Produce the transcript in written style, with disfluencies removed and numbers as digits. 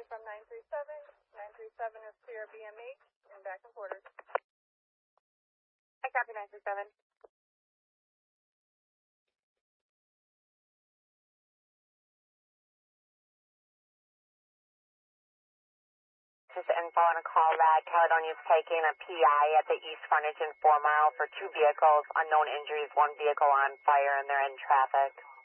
from 937. 937 is clear BMH and back in quarters. I copy 937. This is info on a call that Caledonia is taking a PI at the East Frontage and 4 Mile for 2 vehicles, unknown injuries, 1 vehicle on fire, and they're in traffic.